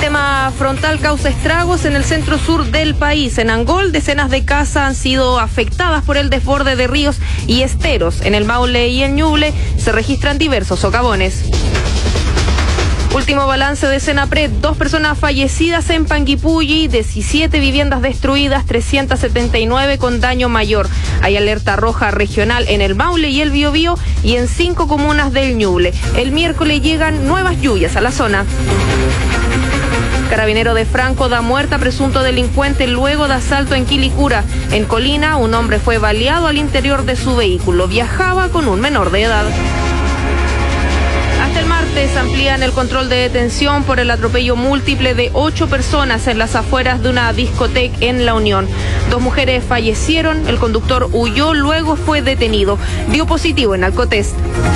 sistema frontal causa estragos en el centro sur del país. En Angol, decenas de casas han sido afectadas por el desborde de ríos y esteros. En el Maule y el Ñuble se registran diversos socavones. Último balance de Senapred, 2 personas fallecidas en Panguipulli, 17 viviendas destruidas, 379 con daño mayor. Hay alerta roja regional en el Maule y el Biobío y en 5 comunas del Ñuble. El miércoles llegan nuevas lluvias a la zona. Carabinero de Franco da muerte a presunto delincuente luego de asalto en Quilicura. En Colina, un hombre fue baleado al interior de su vehículo. Viajaba con un menor de edad. Hasta el martes amplían el control de detención por el atropello múltiple de 8 personas en las afueras de una discoteca en La Unión. 2 mujeres fallecieron, el conductor huyó, luego fue detenido. Dio positivo en alcotest.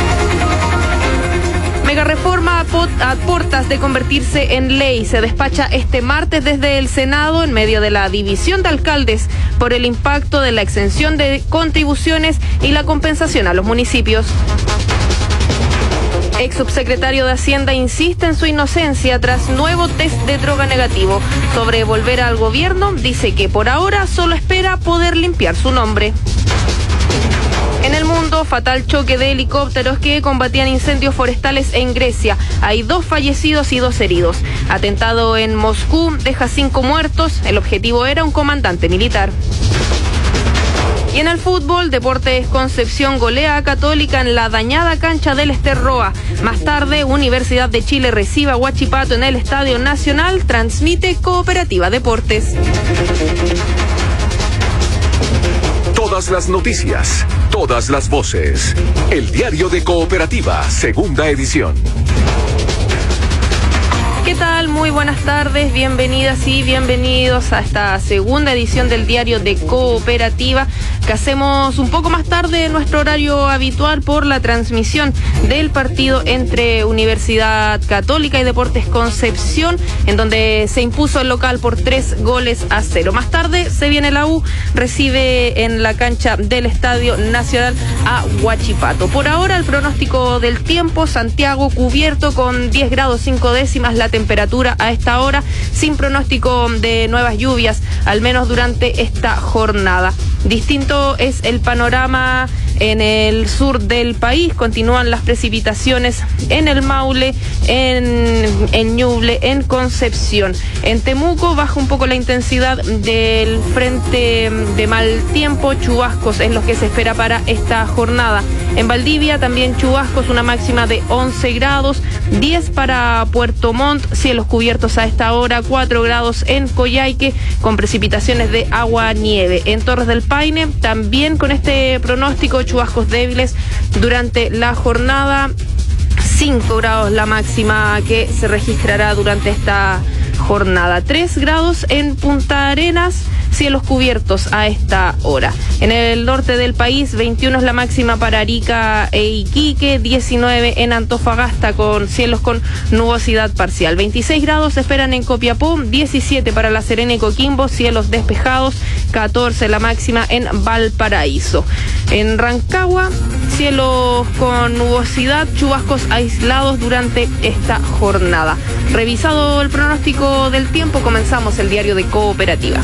Megareforma a puertas de convertirse en ley. Se despacha este martes desde el Senado en medio de la división de alcaldes por el impacto de la exención de contribuciones y la compensación a los municipios. Ex subsecretario de Hacienda insiste en su inocencia tras nuevo test de droga negativo. Sobre volver al gobierno, dice que por ahora solo espera poder limpiar su nombre. En el mundo, fatal choque de helicópteros que combatían incendios forestales en Grecia. Hay 2 fallecidos y 2 heridos. Atentado en Moscú deja 5 muertos. El objetivo era un comandante militar. Y en el fútbol, Deportes Concepción golea a Católica en la dañada cancha del Ester Roa. Más tarde, Universidad de Chile recibe a Huachipato en el Estadio Nacional. Transmite Cooperativa Deportes. Todas las noticias, todas las voces. El diario de Cooperativa, segunda edición. ¿Qué tal? Muy buenas tardes, bienvenidas y bienvenidos a esta segunda edición del diario de Cooperativa, que hacemos un poco más tarde de nuestro horario habitual por la transmisión del partido entre Universidad Católica y Deportes Concepción, en donde se impuso el local por 3-0. Más tarde se viene la U, recibe en la cancha del Estadio Nacional a Huachipato. Por ahora el pronóstico del tiempo: Santiago cubierto con 10 grados 5 décimas la temperatura a esta hora, sin pronóstico de nuevas lluvias, al menos durante esta jornada. Distinto es el panorama en el sur del país. Continúan las precipitaciones en el Maule, en Ñuble, en Concepción. En Temuco baja un poco la intensidad del frente de mal tiempo, chubascos en los que se espera para esta jornada. En Valdivia también chubascos, una máxima de 11 grados, 10 para Puerto Montt, cielos cubiertos a esta hora, 4 grados en Coyhaique, con precipitaciones de agua-nieve. En Torres del Paine, también con este pronóstico, chubascos débiles durante la jornada, 5 grados la máxima que se registrará durante esta jornada. 3 grados en Punta Arenas, cielos cubiertos a esta hora. En el norte del país, 21 es la máxima para Arica e Iquique, 19 en Antofagasta con cielos con nubosidad parcial. 26 grados se esperan en Copiapó, 17 para La Serena y Coquimbo, cielos despejados, 14 la máxima en Valparaíso. En Rancagua, cielos con nubosidad, chubascos aislados durante esta jornada. Revisado el pronóstico del tiempo, comenzamos el diario de Cooperativa.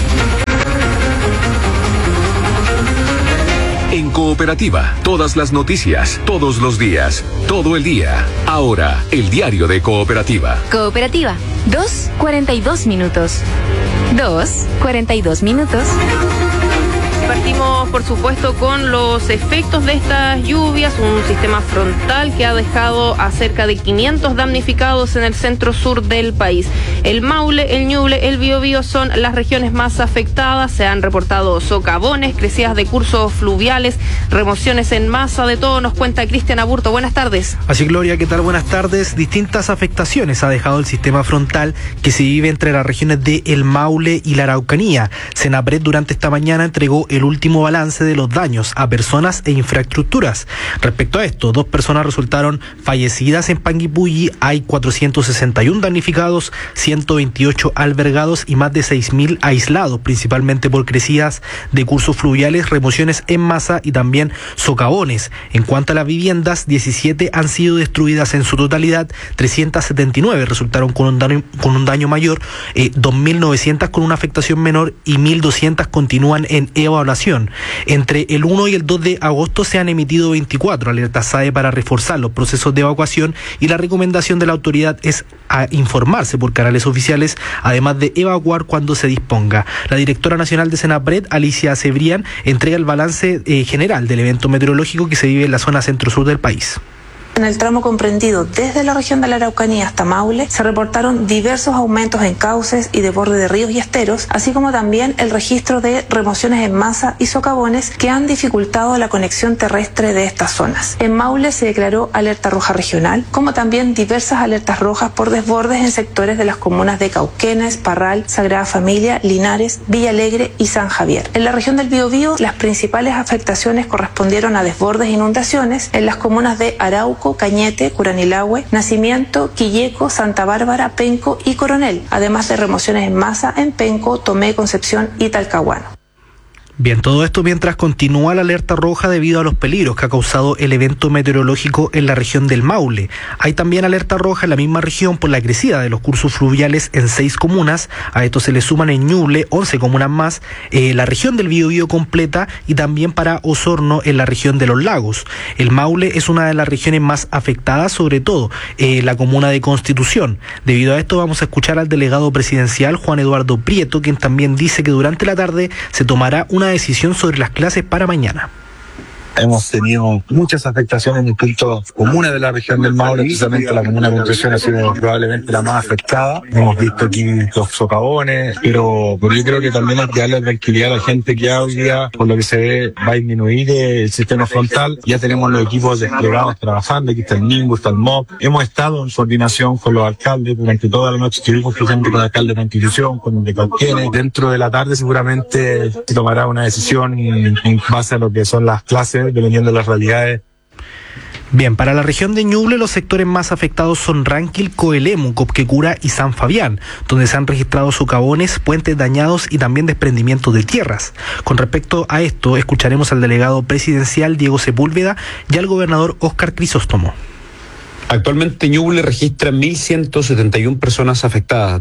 En Cooperativa, todas las noticias, todos los días, todo el día. Ahora, el diario de Cooperativa. Cooperativa, 2:42 minutos. 2:42 minutos. Partimos, por supuesto, con los efectos de estas lluvias, un sistema frontal que ha dejado a cerca de 500 damnificados en el centro sur del país. El Maule, el Ñuble, el Biobío son las regiones más afectadas. Se han reportado socavones, crecidas de cursos fluviales, remociones en masa. De todo nos cuenta Cristian Aburto. Buenas tardes. Así, Gloria, ¿qué tal? Buenas tardes. Distintas afectaciones ha dejado el sistema frontal que se vive entre las regiones de El Maule y la Araucanía. Senapred durante esta mañana entregó el último balance de los daños a personas e infraestructuras. Respecto a esto, 2 personas resultaron fallecidas en Panguipulli, hay 461 damnificados, 128 albergados y más de 6.000 aislados, principalmente por crecidas de cursos fluviales, remociones en masa y también socavones. En cuanto a las viviendas, 17 han sido destruidas en su totalidad, 379 resultaron con un daño mayor, 2.900 con una afectación menor y 1.200 continúan en evaluación. Entre el 1 y el 2 de agosto se han emitido 24 alertas SAE para reforzar los procesos de evacuación, y la recomendación de la autoridad es a informarse por canales oficiales, además de evacuar cuando se disponga. La directora nacional de Senapred, Alicia Cebrián, entrega el balance general del evento meteorológico que se vive en la zona centro-sur del país. En el tramo comprendido desde la región de la Araucanía hasta Maule se reportaron diversos aumentos en cauces y desborde de ríos y esteros, así como también el registro de remociones en masa y socavones que han dificultado la conexión terrestre de estas zonas. En Maule se declaró alerta roja regional, como también diversas alertas rojas por desbordes en sectores de las comunas de Cauquenes, Parral, Sagrada Familia, Linares, Villa Alegre y San Javier. En la región del Biobío, las principales afectaciones correspondieron a desbordes e inundaciones en las comunas de Arauco, Cañete, Curanilahue, Nacimiento, Quilleco, Santa Bárbara, Penco y Coronel, además de remociones en masa en Penco, Tomé, Concepción y Talcahuano. Bien, todo esto mientras continúa la alerta roja debido a los peligros que ha causado el evento meteorológico en la región del Maule. Hay también alerta roja en la misma región por la crecida de los cursos fluviales en 6 comunas. A esto se le suman en Ñuble 11 comunas más, la región del Biobío completa, y también para Osorno en la región de los lagos. El Maule es una de las regiones más afectadas, sobre todo la comuna de Constitución. Debido a esto vamos a escuchar al delegado presidencial Juan Eduardo Prieto, quien también dice que durante la tarde se tomará una decisión sobre las clases para mañana. Hemos tenido muchas afectaciones en distintas comunas de la región del Maule, precisamente la comuna de Concepción ha sido probablemente la más afectada. Hemos visto aquí los socavones, pero yo creo que también hay que darle tranquilidad a la gente que hoy día, por lo que se ve, va a disminuir el sistema frontal. Ya tenemos los equipos desplegados trabajando, aquí está el Nimbus, está el MOP. Hemos estado en coordinación con los alcaldes durante toda la noche, estuvimos presentes con el alcalde de Constitución, con el de Cauquenes. Dentro de la tarde seguramente se tomará una decisión en base a lo que son las clases, dependiendo de las realidades. Bien, para la región de Ñuble los sectores más afectados son Ranquil, Coelemu, Copquecura y San Fabián, donde se han registrado socavones, puentes dañados y también desprendimientos de tierras. Con respecto a esto, escucharemos al delegado presidencial Diego Sepúlveda y al gobernador Óscar Crisóstomo. Actualmente Ñuble registra 1.171 personas afectadas,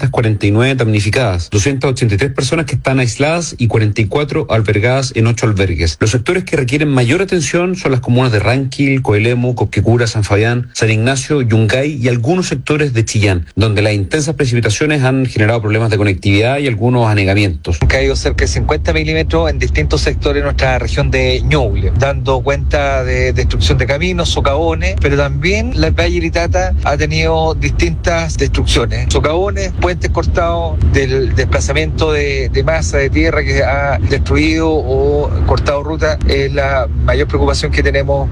249 damnificadas, 283 personas que están aisladas y 44 albergadas en 8 albergues. Los sectores que requieren mayor atención son las comunas de Ranquil, Coelemu, Copquecura, San Fabián, San Ignacio, Yungay y algunos sectores de Chillán, donde las intensas precipitaciones han generado problemas de conectividad y algunos anegamientos. Han caído cerca de 50 milímetros en distintos sectores de nuestra región de Ñuble, dando cuenta de destrucción de caminos, socavones, pero también la Valle Litata ha tenido distintas destrucciones, socavones, puentes cortados, del desplazamiento de masa de tierra que ha destruido o cortado ruta, es la mayor preocupación que tenemos.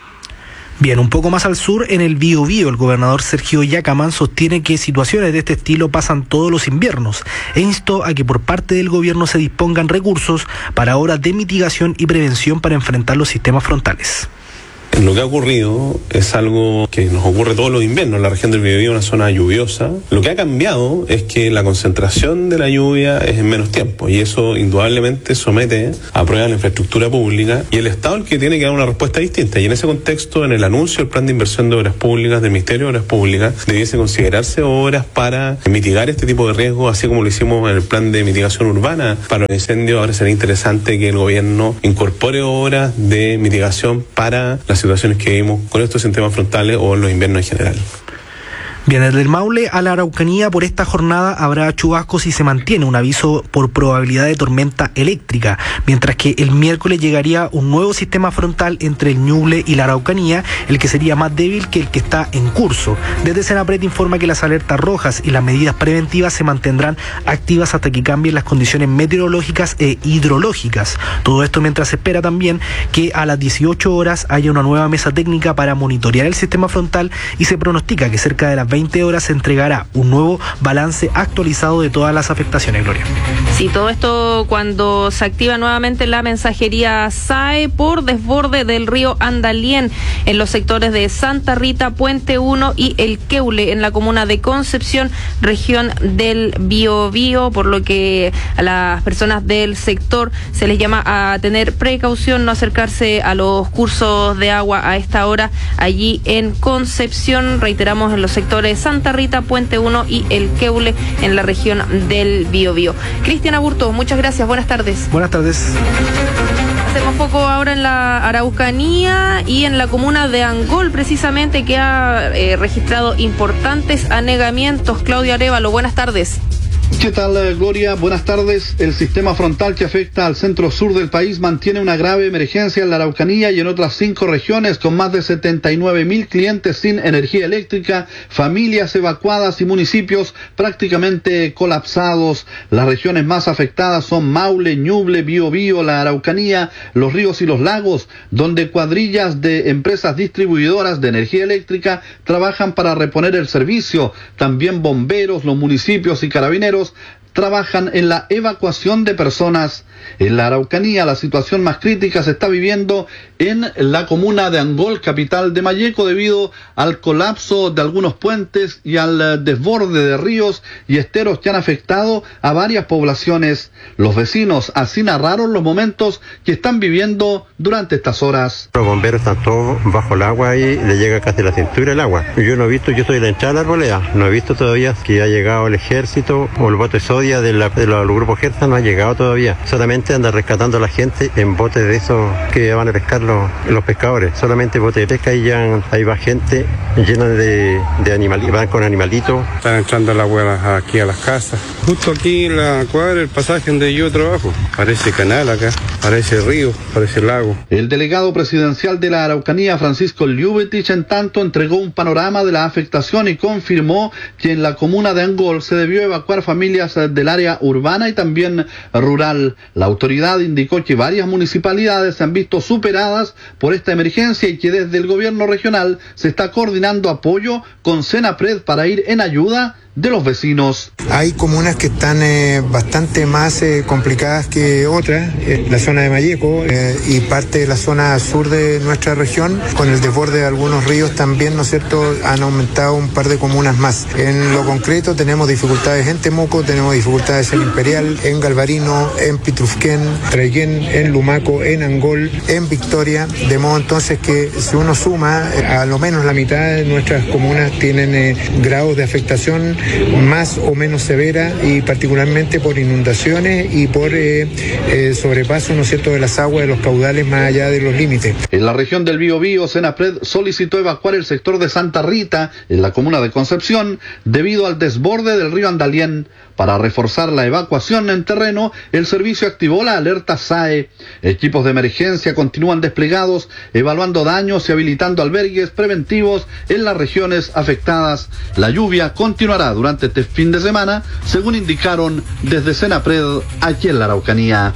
Bien, un poco más al sur, en el Biobío, el gobernador Sergio Yacamán sostiene que situaciones de este estilo pasan todos los inviernos e instó a que por parte del gobierno se dispongan recursos para obras de mitigación y prevención para enfrentar los sistemas frontales. Lo que ha ocurrido es algo que nos ocurre todos los inviernos. La región del Biobío es una zona lluviosa. Lo que ha cambiado es que la concentración de la lluvia es en menos tiempo y eso indudablemente somete a prueba la infraestructura pública y el Estado el que tiene que dar una respuesta distinta. Y en ese contexto, en el anuncio del plan de inversión de obras públicas del Ministerio de Obras Públicas, debiese considerarse obras para mitigar este tipo de riesgos, así como lo hicimos en el plan de mitigación urbana para los incendios. Ahora sería interesante que el gobierno incorpore obras de mitigación para las situaciones que vimos con estos sistemas frontales o en los inviernos en general. Bien, desde el Maule a la Araucanía por esta jornada habrá chubascos y se mantiene un aviso por probabilidad de tormenta eléctrica, mientras que el miércoles llegaría un nuevo sistema frontal entre el Ñuble y la Araucanía, el que sería más débil que el que está en curso. Desde Senapred informa que las alertas rojas y las medidas preventivas se mantendrán activas hasta que cambien las condiciones meteorológicas e hidrológicas. Todo esto mientras se espera también que a las 18 horas haya una nueva mesa técnica para monitorear el sistema frontal y se pronostica que cerca de las 20 horas se entregará un nuevo balance actualizado de todas las afectaciones, Gloria. Sí, todo esto cuando se activa nuevamente la mensajería SAE por desborde del río Andalién en los sectores de Santa Rita, Puente 1 y El Queule en la comuna de Concepción, región del Biobío, por lo que a las personas del sector se les llama a tener precaución, no acercarse a los cursos de agua a esta hora allí en Concepción, reiteramos, en los sectores Santa Rita, Puente 1 y El Queule en la región del Biobío. Cristian Aburto, muchas gracias, buenas tardes. Buenas tardes. Hacemos foco ahora en la Araucanía y en la comuna de Angol, precisamente, que ha registrado importantes anegamientos. Claudio Arévalo, buenas tardes. ¿Qué tal, Gloria? Buenas tardes. El sistema frontal que afecta al centro sur del país mantiene una grave emergencia en la Araucanía y en otras 5 regiones, con más de 79.000 clientes sin energía eléctrica, familias evacuadas y municipios prácticamente colapsados. Las regiones más afectadas son Maule, Ñuble, Biobío, la Araucanía, los ríos y los lagos, donde cuadrillas de empresas distribuidoras de energía eléctrica trabajan para reponer el servicio. También bomberos, los municipios y carabineros trabajan en la evacuación de personas. En la Araucanía, la situación más crítica se está viviendo en la comuna de Angol, capital de Malleco, debido al colapso de algunos puentes y al desborde de ríos y esteros que han afectado a varias poblaciones. Los vecinos así narraron los momentos que están viviendo durante estas horas. Los bomberos están todos bajo el agua y le llega casi la cintura el agua. Yo no he visto, yo estoy en la entrada de la arboleda, no he visto todavía que ha llegado el ejército o el bote sodia de los grupos Gersa, no ha llegado todavía. Solamente anda rescatando a la gente en botes de esos que van a pescar los pescadores. Solamente botes de pesca y ya ahí va gente llena de animalitos, van con animalitos. Están entrando las abuelas aquí a las casas. Justo aquí en la cuadra, el pasaje donde yo trabajo. Parece canal acá, parece río, parece lago. El delegado presidencial de la Araucanía, Francisco Llubetich, en tanto entregó un panorama de la afectación y confirmó que en la comuna de Angol se debió evacuar familias del área urbana y también rural. La autoridad indicó que varias municipalidades se han visto superadas por esta emergencia y que desde el gobierno regional se está coordinando apoyo con Senapred para ir en ayuda de los vecinos. Hay comunas que están bastante más complicadas que otras, la zona de Malleco y parte de la zona sur de nuestra región, con el desborde de algunos ríos también, ¿no es cierto?, han aumentado un par de comunas más. En lo concreto tenemos dificultades en Temuco, tenemos dificultades en Imperial, en Galvarino, en Pitrufquén, Traiguén, en Lumaco, en Angol, en Victoria, de modo entonces que si uno suma, a lo menos la mitad de nuestras comunas tienen grados de afectación más o menos severa, y particularmente por inundaciones y por sobrepaso, ¿no es cierto?, de las aguas de los caudales más allá de los límites. En la región del Biobío, Senapred solicitó evacuar el sector de Santa Rita, en la comuna de Concepción, debido al desborde del río Andalién. Para reforzar la evacuación en terreno, el servicio activó la alerta SAE. Equipos de emergencia continúan desplegados, evaluando daños y habilitando albergues preventivos en las regiones afectadas. La lluvia continuará durante este fin de semana, según indicaron desde Senapred aquí en la Araucanía.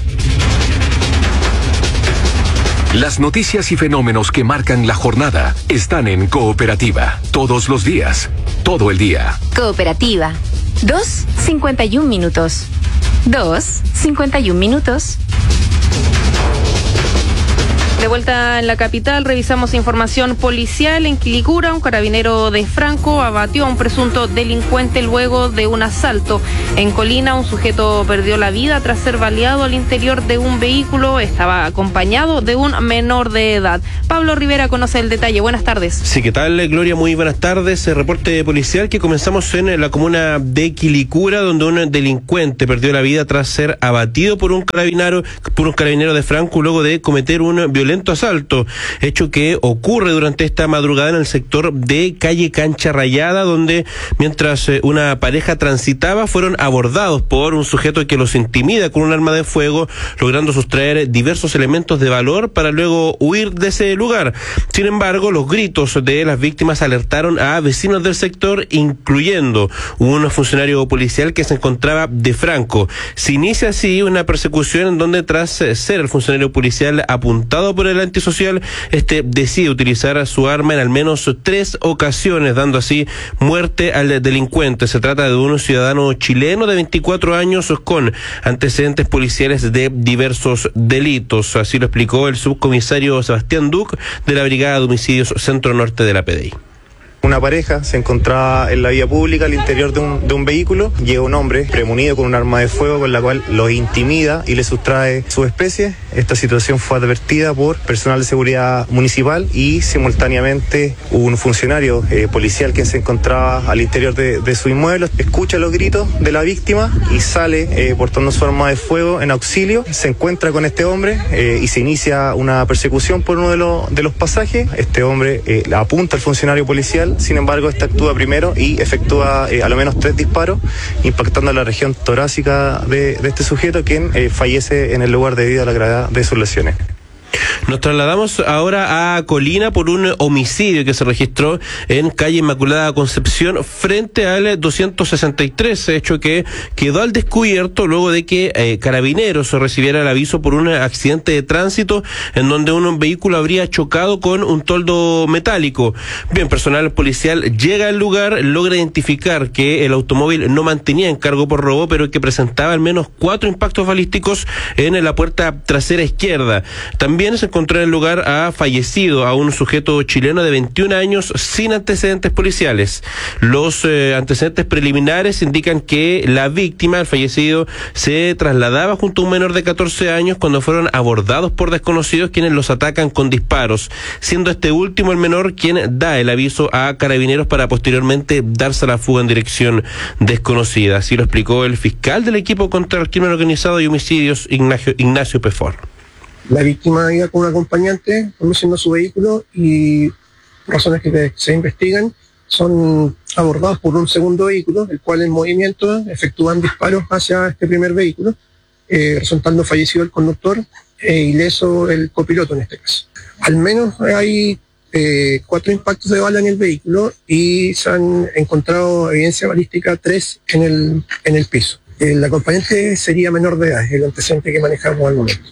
Las noticias y fenómenos que marcan la jornada están en Cooperativa. Todos los días, todo el día. Cooperativa. 2:51 minutos. 2:51 minutos. De vuelta en la capital, revisamos información policial. En Quilicura, un carabinero de Franco abatió a un presunto delincuente luego de un asalto. En Colina, un sujeto perdió la vida tras ser baleado al interior de un vehículo. Estaba acompañado de un menor de edad. Pablo Rivera conoce el detalle. Buenas tardes. Sí, ¿qué tal, Gloria? Muy buenas tardes. Reporte policial que comenzamos en la comuna de Quilicura, donde un delincuente perdió la vida tras ser abatido por un carabinero de Franco luego de cometer un violento asalto, hecho que ocurre durante esta madrugada en el sector de calle Cancha Rayada, donde mientras una pareja transitaba fueron abordados por un sujeto que los intimida con un arma de fuego, logrando sustraer diversos elementos de valor para luego huir de ese lugar. Sin embargo, los gritos de las víctimas alertaron a vecinos del sector, incluyendo un funcionario policial que se encontraba de Franco. Se inicia así una persecución en donde, tras ser el funcionario policial apuntado por por el antisocial, decide utilizar su arma en al menos 3 ocasiones, dando así muerte al delincuente. Se trata de un ciudadano chileno de 24 años con antecedentes policiales de diversos delitos. Así lo explicó el subcomisario Sebastián Duc de la Brigada de Homicidios Centro Norte de la PDI. Una pareja se encontraba en la vía pública al interior de un vehículo. Llega un hombre premunido con un arma de fuego con la cual los intimida y le sustrae su especie. Esta situación fue advertida por personal de seguridad municipal y simultáneamente un funcionario policial que se encontraba al interior de su inmueble escucha los gritos de la víctima y sale portando su arma de fuego en auxilio. Se encuentra con este hombre y se inicia una persecución por uno de los pasajes. Este hombre apunta al funcionario policial. Sin embargo, este actúa primero y efectúa a lo menos 3 disparos, impactando la región torácica de este sujeto, quien fallece en el lugar debido a la gravedad de sus lesiones. Nos trasladamos ahora a Colina por un homicidio que se registró en calle Inmaculada Concepción frente al 263, hecho que quedó al descubierto luego de que Carabineros recibiera el aviso por un accidente de tránsito en donde un vehículo habría chocado con un toldo metálico. Bien, personal policial llega al lugar, logra identificar que el automóvil no mantenía encargo por robo, pero que presentaba al menos 4 impactos balísticos en la puerta trasera izquierda. También se encontró en el lugar fallecido a un sujeto chileno de 21 años sin antecedentes policiales. Los antecedentes preliminares indican que la víctima, el fallecido, se trasladaba junto a un menor de 14 años cuando fueron abordados por desconocidos quienes los atacan con disparos, siendo este último el menor quien da el aviso a Carabineros para posteriormente darse a la fuga en dirección desconocida. Así lo explicó el fiscal del equipo contra el crimen organizado y homicidios, Ignacio Pefor. La víctima iba con un acompañante conduciendo su vehículo y, por razones que se investigan, son abordados por un segundo vehículo, el cual en movimiento efectúan disparos hacia este primer vehículo, resultando fallecido el conductor e ileso el copiloto en este caso. Al menos hay 4 impactos de bala en el vehículo y se han encontrado evidencia balística 3 en el piso. El acompañante sería menor de edad, el antecedente que manejamos al momento.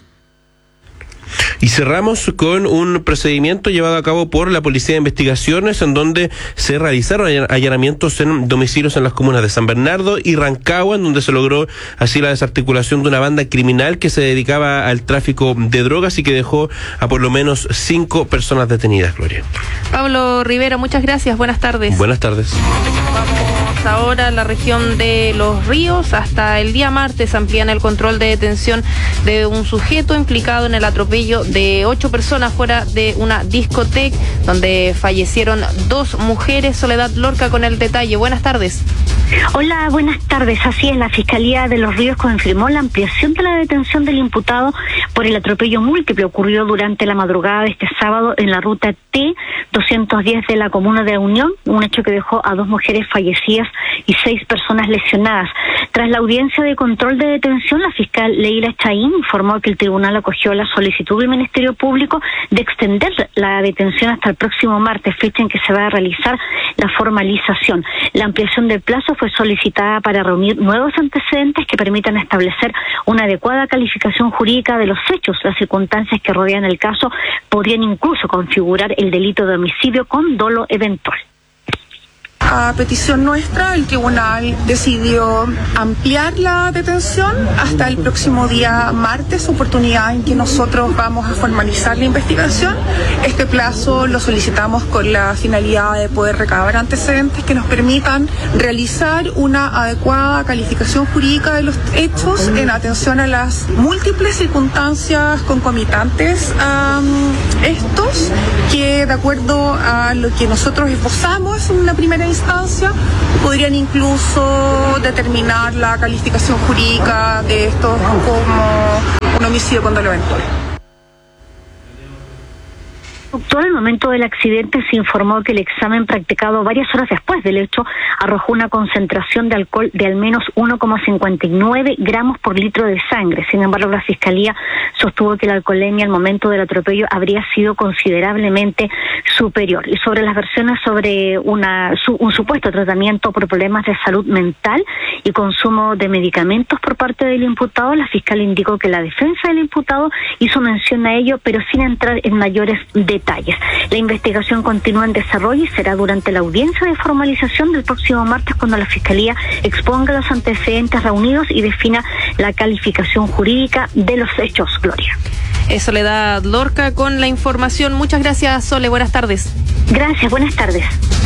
Y cerramos con un procedimiento llevado a cabo por la Policía de Investigaciones en donde se realizaron allanamientos en domicilios en las comunas de San Bernardo y Rancagua, en donde se logró así la desarticulación de una banda criminal que se dedicaba al tráfico de drogas y que dejó a por lo menos 5 personas detenidas, Gloria. Pablo Rivera, muchas gracias, buenas tardes. Buenas tardes. Vamos ahora a la región de Los Ríos. Hasta el día martes amplían el control de detención de un sujeto implicado en el atropello de 8 personas fuera de una discoteca donde fallecieron 2 mujeres. Soledad Lorca con el detalle. Buenas tardes. Hola, buenas tardes. Así es, la Fiscalía de Los Ríos confirmó la ampliación de la detención del imputado por el atropello múltiple ocurrido durante la madrugada de este sábado en la ruta T-210 de la comuna de Unión, un hecho que dejó a 2 mujeres fallecidas y 6 personas lesionadas. Tras la audiencia de control de detención, la fiscal Leila Chaín informó que el tribunal acogió la solicitud del Ministerio Público de extender la detención hasta el próximo martes, fecha en que se va a realizar la formalización. La ampliación del plazo fue solicitada para reunir nuevos antecedentes que permitan establecer una adecuada calificación jurídica de los hechos. Las circunstancias que rodean el caso podrían incluso configurar el delito de homicidio con dolo eventual. A petición nuestra, el tribunal decidió ampliar la detención hasta el próximo día martes, oportunidad en que nosotros vamos a formalizar la investigación. Este plazo lo solicitamos con la finalidad de poder recabar antecedentes que nos permitan realizar una adecuada calificación jurídica de los hechos en atención a las múltiples circunstancias concomitantes a estos, que de acuerdo a lo que nosotros esbozamos en una primera instancia, podrían incluso determinar la calificación jurídica de estos como un homicidio con dolo eventual. Al momento del accidente se informó que el examen practicado varias horas después del hecho arrojó una concentración de alcohol de al menos 1,59 gramos por litro de sangre. Sin embargo, la Fiscalía sostuvo que la alcoholemia al momento del atropello habría sido considerablemente superior. Y sobre las versiones sobre un supuesto tratamiento por problemas de salud mental y consumo de medicamentos por parte del imputado. La fiscal indicó que la defensa del imputado hizo mención a ello, pero sin entrar en mayores detalles. La investigación continúa en desarrollo y será durante la audiencia de formalización del próximo martes cuando la fiscalía exponga los antecedentes reunidos y defina la calificación jurídica de los hechos. Gloria. Soledad Lorca con la información. Muchas gracias, Sole. Buenas tardes. Gracias, buenas tardes.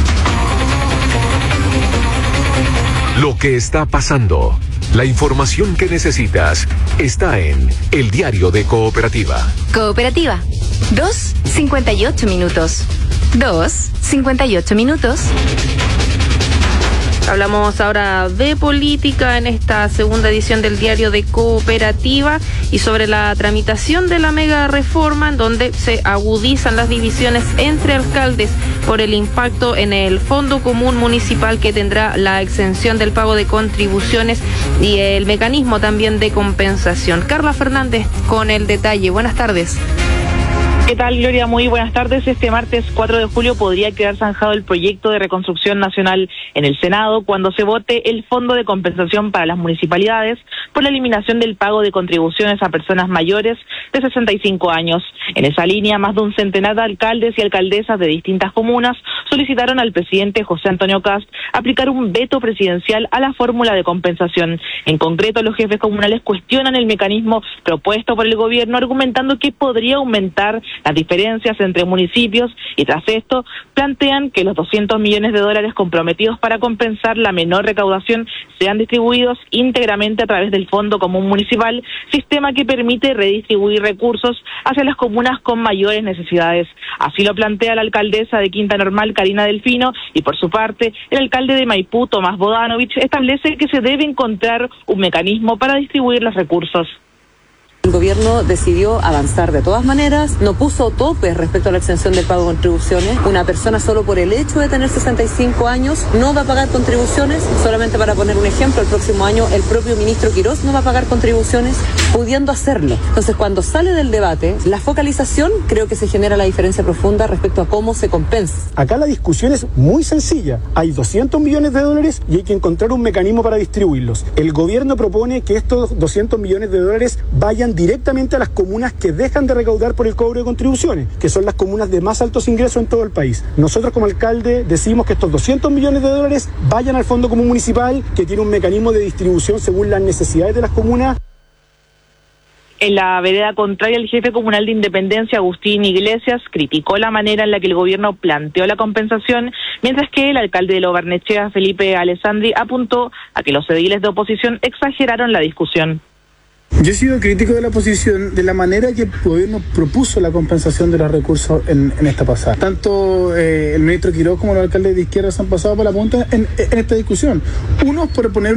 Lo que está pasando, la información que necesitas, está en El Diario de Cooperativa. Cooperativa. 2:58 minutos. 2:58 minutos. Hablamos ahora de política en esta segunda edición del Diario de Cooperativa y sobre la tramitación de la mega reforma en donde se agudizan las divisiones entre alcaldes por el impacto en el Fondo Común Municipal que tendrá la exención del pago de contribuciones y el mecanismo también de compensación. Carla Fernández con el detalle. Buenas tardes. ¿Qué tal, Gloria? Muy buenas tardes. Este martes 4 de julio podría quedar zanjado el proyecto de reconstrucción nacional en el Senado cuando se vote el Fondo de Compensación para las municipalidades por la eliminación del pago de contribuciones a personas mayores de 65 años. En esa línea, más de un centenar de alcaldes y alcaldesas de distintas comunas solicitaron al presidente José Antonio Kast aplicar un veto presidencial a la fórmula de compensación. En concreto, los jefes comunales cuestionan el mecanismo propuesto por el gobierno, argumentando que podría aumentar las diferencias entre municipios y tras esto plantean que los $200 millones comprometidos para compensar la menor recaudación sean distribuidos íntegramente a través del Fondo Común Municipal, sistema que permite redistribuir recursos hacia las comunas con mayores necesidades. Así lo plantea la alcaldesa de Quinta Normal, Karina Delfino, y por su parte el alcalde de Maipú, Tomás Bodanovich, establece que se debe encontrar un mecanismo para distribuir los recursos. El gobierno decidió avanzar de todas maneras, no puso topes respecto a la exención del pago de contribuciones. Una persona solo por el hecho de tener 65 años no va a pagar contribuciones. Solamente para poner un ejemplo, el próximo año el propio ministro Quirós no va a pagar contribuciones, pudiendo hacerlo. Entonces, cuando sale del debate, la focalización, creo que se genera la diferencia profunda respecto a cómo se compensa. Acá la discusión es muy sencilla. Hay $200 millones y hay que encontrar un mecanismo para distribuirlos. El gobierno propone que estos $200 millones vayan directamente a las comunas que dejan de recaudar por el cobro de contribuciones, que son las comunas de más altos ingresos en todo el país. Nosotros como alcalde decimos que estos $200 millones vayan al Fondo Común Municipal, que tiene un mecanismo de distribución según las necesidades de las comunas. En la vereda contraria, el jefe comunal de Independencia, Agustín Iglesias, criticó la manera en la que el gobierno planteó la compensación, mientras que el alcalde de Lo Barnechea, Felipe Alessandri, apuntó a que los ediles de oposición exageraron la discusión. Yo he sido crítico de la oposición de la manera que el gobierno propuso la compensación de los recursos en esta pasada. Tanto el ministro Quirós como los alcaldes de izquierda se han pasado por la punta en esta discusión. Unos por proponer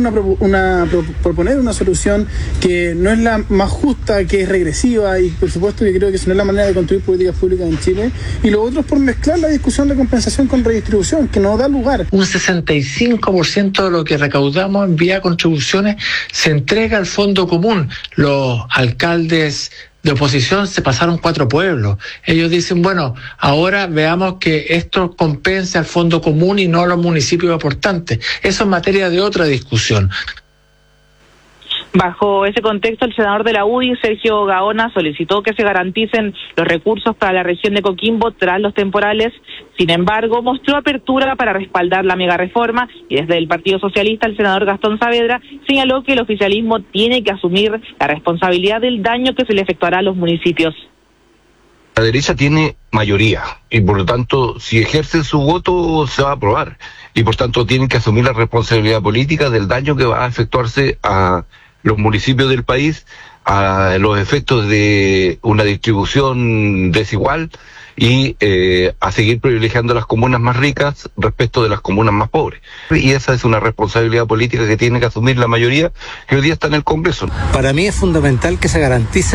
una solución que no es la más justa, que es regresiva y por supuesto que creo que esa no es la manera de construir políticas públicas en Chile. Y los otros por mezclar la discusión de compensación con redistribución, que no da lugar. Un 65% de lo que recaudamos en vía contribuciones se entrega al Fondo Común. Los alcaldes de oposición se pasaron 4 pueblos. Ellos dicen, bueno, ahora veamos que esto compense al Fondo Común y no a los municipios aportantes. Eso es materia de otra discusión. Bajo ese contexto, el senador de la UDI, Sergio Gaona, solicitó que se garanticen los recursos para la región de Coquimbo tras los temporales. Sin embargo, mostró apertura para respaldar la megareforma y desde el Partido Socialista, el senador Gastón Saavedra señaló que el oficialismo tiene que asumir la responsabilidad del daño que se le efectuará a los municipios. La derecha tiene mayoría y por lo tanto si ejercen su voto se va a aprobar y por tanto tienen que asumir la responsabilidad política del daño que va a efectuarse a los municipios del país, a los efectos de una distribución desigual y a seguir privilegiando a las comunas más ricas respecto de las comunas más pobres. Y esa es una responsabilidad política que tiene que asumir la mayoría que hoy día está en el Congreso. Para mí es fundamental que se garantice